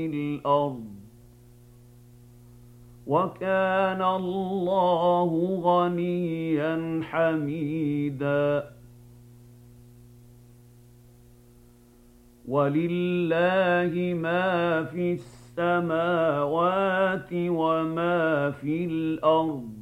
الأرض وكان الله غنيا حميدا ولله ما في السماوات وما في الأرض